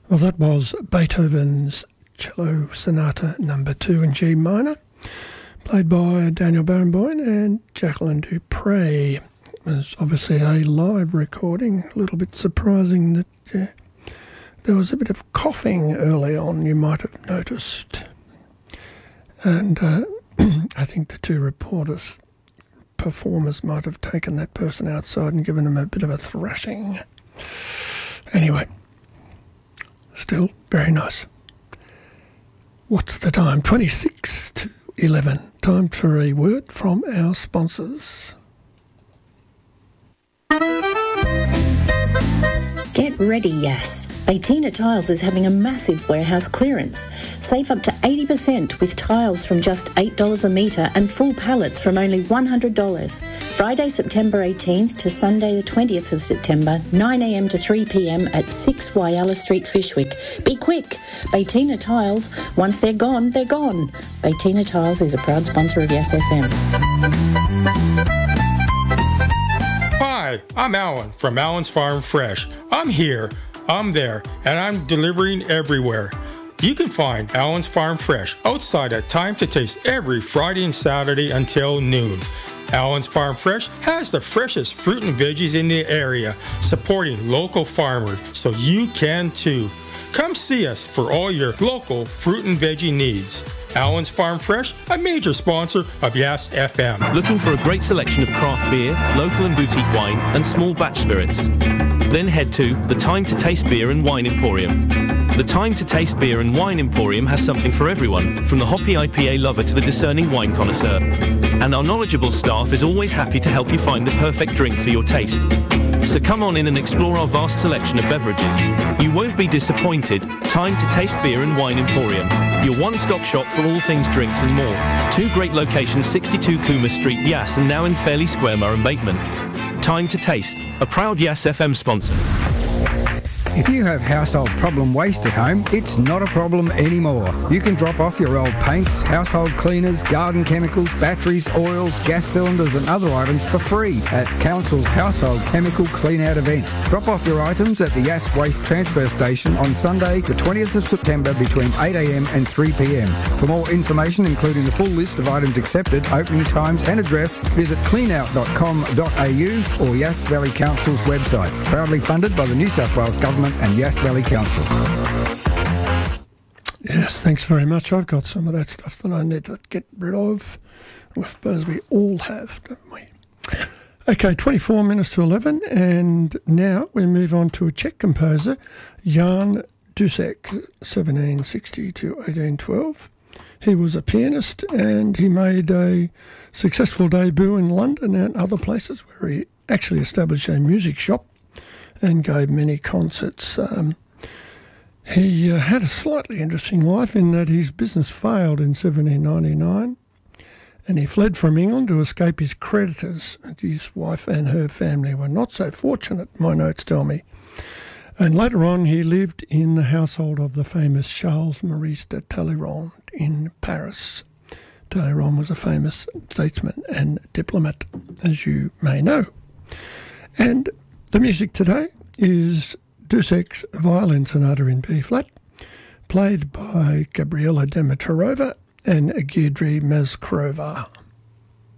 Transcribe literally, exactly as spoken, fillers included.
Well, that was Beethoven's Cello Sonata Number Two in G minor, played by Daniel Barenboim and Jacqueline du Pré. It was obviously a live recording. A little bit surprising that uh, there was a bit of coughing early on, you might have noticed. And uh, I think the two reporters, performers, might have taken that person outside and given them a bit of a thrashing. Anyway, still very nice. What's the time? twenty-six to eleven. Time for a word from our sponsors. Get ready, Yass. Baytina Tiles is having a massive warehouse clearance. Save up to eighty percent with tiles from just eight dollars a metre and full pallets from only one hundred dollars. Friday, September eighteenth to Sunday the twentieth of September, nine a m to three p m at six Wyalla Street, Fyshwick. Be quick! Baytina Tiles, once they're gone, they're gone. Baytina Tiles is a proud sponsor of Yes F M. Hi, I'm Alan from Alan's Farm Fresh. I'm here, I'm there, and I'm delivering everywhere. You can find Alan's Farm Fresh outside at Time to Taste every Friday and Saturday until noon. Alan's Farm Fresh has the freshest fruit and veggies in the area, supporting local farmers, so you can too. Come see us for all your local fruit and veggie needs. Alan's Farm Fresh, a major sponsor of Yes F M. Looking for a great selection of craft beer, local and boutique wine, and small batch spirits? Then head to the Time to Taste Beer and Wine Emporium. The Time to Taste Beer and Wine Emporium has something for everyone, from the hoppy I P A lover to the discerning wine connoisseur. And our knowledgeable staff is always happy to help you find the perfect drink for your taste. So come on in and explore our vast selection of beverages. You won't be disappointed. Time to Taste Beer and Wine Emporium, your one-stop shop for all things drinks and more. Two great locations, sixty-two Coomer Street, Yass, and now in Fairley Square, Murray Bateman. Time to Taste, a proud Yes F M sponsor. If you have household problem waste at home, it's not a problem anymore. You can drop off your old paints, household cleaners, garden chemicals, batteries, oils, gas cylinders and other items for free at Council's Household Chemical Clean Out event. Drop off your items at the Yass Waste Transfer Station on Sunday the twentieth of September between eight a m and three p m. For more information, including the full list of items accepted, opening times and address, visit clean out dot com dot a u or Yass Valley Council's website. Proudly funded by the New South Wales Government and Yass Valley Council. Yes, thanks very much. I've got some of that stuff that I need to get rid of. I suppose we all have, don't we? Okay, twenty-four minutes to eleven, and now we move on to a Czech composer, Jan Dušek, seventeen sixty to eighteen twelve. He was a pianist, and he made a successful debut in London and other places where he actually established a music shop and gave many concerts. Um, he uh, had a slightly interesting life in that his business failed in seventeen ninety-nine and he fled from England to escape his creditors. His wife and her family were not so fortunate, my notes tell me. And later on he lived in the household of the famous Charles Maurice de Talleyrand in Paris. Talleyrand was a famous statesman and diplomat, as you may know. And the music today is Dušek's Violin Sonata in B-flat, played by Gabriela Dimitrova and Giedrė Maskarova.